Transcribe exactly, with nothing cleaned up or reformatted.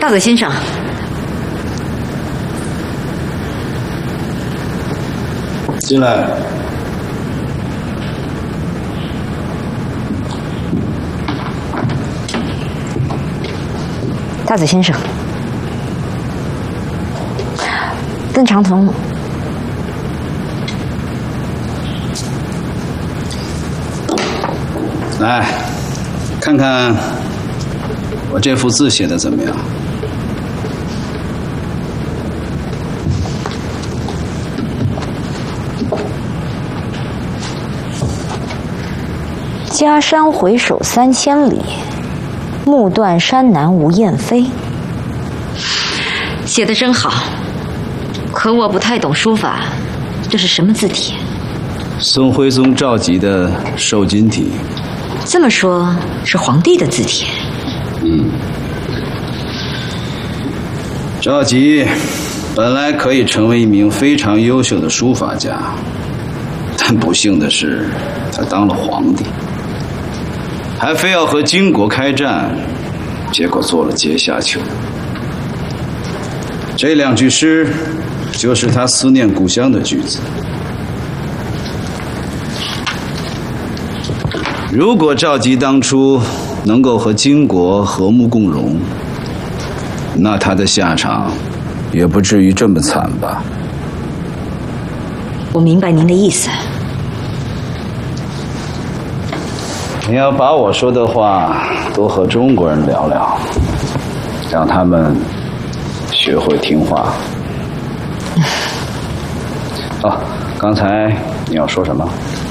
大嘴先生， 进来。 大嘴先生，邓长桐， 来，看看我这幅字写的怎么样？ 家山回首三千里，暮断山南无雁飞。写的真好，可我不太懂书法，这是什么字体？ 宋徽宗赵佶的瘦金体。 这么说，是皇帝的字体。 嗯，赵佶本来可以成为一名非常优秀的书法家，但不幸的是，他当了皇帝，还非要和金国开战，结果做了阶下囚。这两句诗，就是他思念故乡的句子。如果赵佶当初能够和金国和睦共荣，那他的下场也不至于这么惨吧？ 我明白您的意思。 你要把我说的话多和中国人聊聊，让他们学会听话。啊，刚才你要说什么？